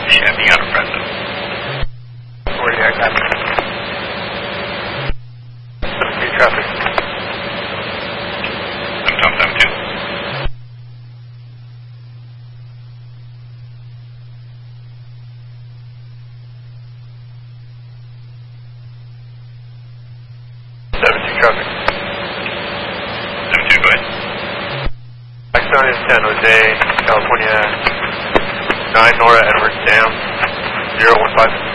Chevy out of Fresno. 40, I got it. 72 traffic. 772. Traffic. 72, go ahead. Blackstone is San Jose, California. 9 Nora Edwards Dam, 015.